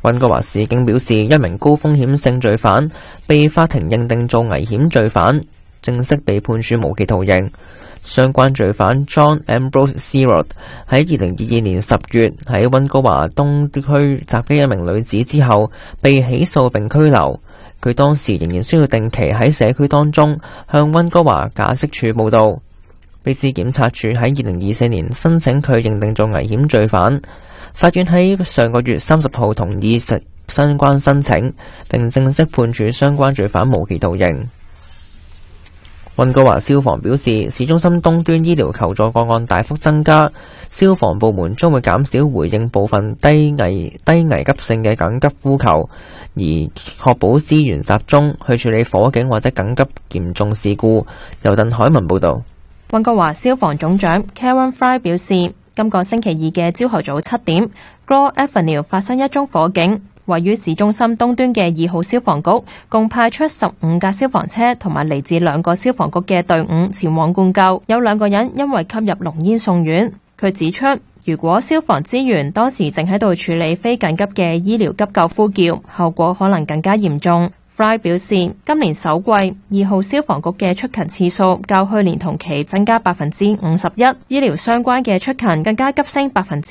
溫哥華市警表示，一名高風險性罪犯被法庭認定做危險罪犯，正式被判處無期徒刑。相關罪犯 John Ambrose Sirott 喺2022年10月喺溫哥華東區襲擊一名女子之後被起訴並拘留。佢當時仍然需要定期喺社區當中向溫哥華假釋處報到。卑斯檢察署喺2024年申請佢認定做危險罪犯，法院喺上個月30號同意相關申請，並正式判處相關罪犯無期徒刑。溫哥華消防表示，市中心東端醫療求助個案大幅增加，消防部門將會減少回應部分低危急性嘅緊急呼求，而確保資源集中去處理火警或者緊急嚴重事故。由鄧海文報道。 溫哥華消防總長 Karen Fry 表示，今個星期二嘅朝頭早7點 Gore Avenue 發生一宗火警。位於市中心東端嘅2號消防局共派出15架消防車同埋嚟自2個消防局嘅隊伍前往灌救，有2個人因為吸入濃煙送院。佢指出，如果消防資源當時正喺度處理非緊急嘅醫療急救呼叫，後果可能更加嚴重。Fry 表示，今年首季2號消防局嘅出勤次數較去年同期增加51%，醫療相關嘅出勤更加急升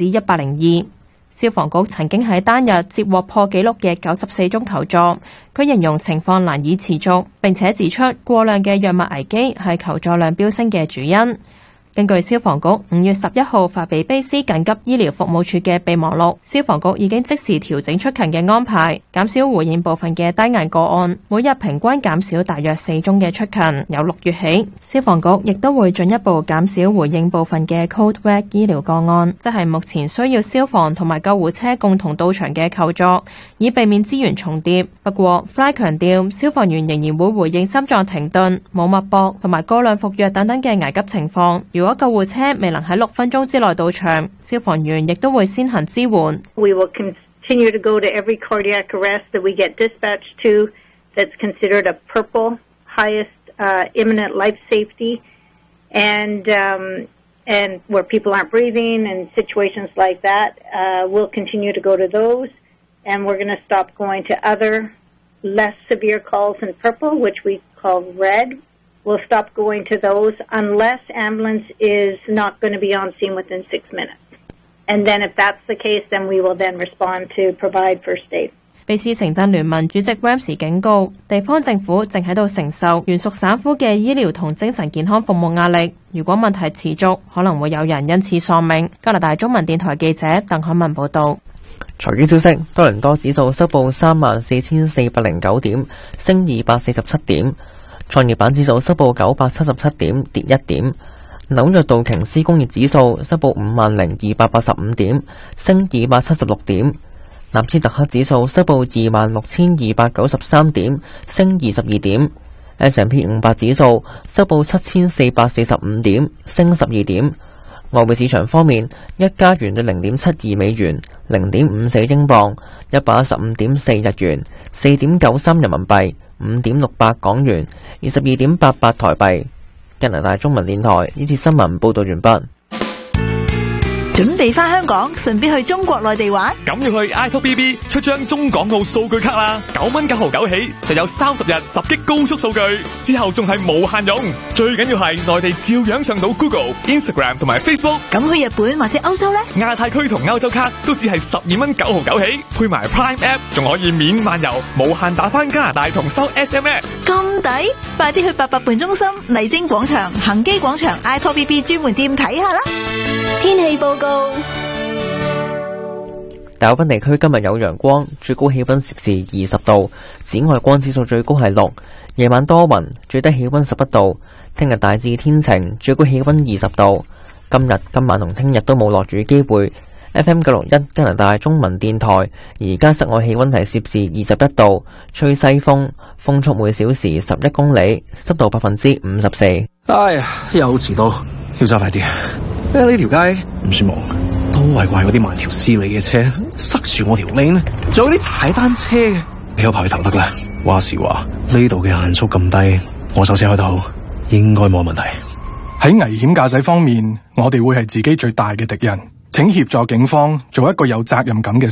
102%。消防局曾經喺單日接獲破紀錄嘅94宗求助，佢形容情況難以持續，並且指出過量嘅藥物危機係求助量飆升嘅主因。根據消防局5月11號發俾卑斯緊急醫療服務處嘅備忘錄，消防局已經即時調整出勤嘅安排，減少回應部分嘅低危個案，每日平均減少大約4宗嘅出勤。由6月起，消防局亦都會進一步減少回應部分嘅 Cold Red 醫療個案，即係目前需要消防同埋救護車共同到場嘅求助，以避免資源重疊。不過 Fry 強調，消防員仍然會回應心臟停頓、冇脈搏同埋過量服藥等等嘅危急情況。如果救護車未能喺6分鐘之內到場，消防員亦都會先行支援。 We will continue to go to every cardiac arrest that we get dispatched to that's considered a purple, highest imminent life safety, and where people aren't breathing and situations like that, we'll continue to go to those, and we're going to stop going to other less severe calls in purple, which we call red.We'll stop going to those unless ambulance is not going to be on scene within 6 minutes. And then if that's the case, then we will then respond to provide first aid. 卑斯城鎮聯盟主席 Ramsey 警告，地方政府正喺度承受原屬省府嘅醫療同精神健康服務壓力。如果問題持續，可能會有人因此喪命。加拿大中文電台記者鄧海文報道。 財經消息，多倫多指數收報34,409點，升247點。創業板指數收報977點，跌1點。紐約道瓊斯工業指數收報50,285點，升276點。納斯達克指數收報26,293點，升22點。S&P 500指數收報7,445點，升12點。外匯市場方面，一加元對0.72美元，0.54英鎊，115.4日元，4.93人民幣，5.68港元，22.88台幣。加拿大中文電台呢次新聞報道完畢。 準備返香港，順便去中國內地玩， 咁要去 iTalkBB 出張中港澳數據卡啦，9蚊9毫9起，就有30日10GB高速數據，之後仲係無限用。最緊要係內地照樣上到 Google、Instagram 同埋 Facebook。 咁去日本或者歐洲呢？ 亞太區同歐洲卡都只係12蚊9毫9起，配埋 Prime App 仲可以免漫遊，無限打返加拿大同收 SMS。 咁抵，快啲去88伴中心、麗晶廣場、恒基廣場 iTalkBB 專門店睇下啦。天氣報告。 大部分地區今日有陽光，最高氣溫攝氏20度，紫外光指數最高係6，夜晚多雲，最低氣溫11度。聽日大致天晴，最高氣溫20度。今晚同聽日都冇落雨機會。FM 961加拿大中文電台，而家室外氣溫係攝氏21度，吹西風，風速每小時11公里，濕度54%。 哎呀，又遲到，要走快啲。呢條街唔算忙，都係怪嗰啲慢條斯理嘅車塞住我條 lane，仲有啲踩單車嘅，俾我跑去頭得啦。話時話呢度嘅限速咁低，我手車開到應該冇問題。 喺危險駕駛方面，我哋會係自己最大嘅敵人。請協助警方做一個有責任感嘅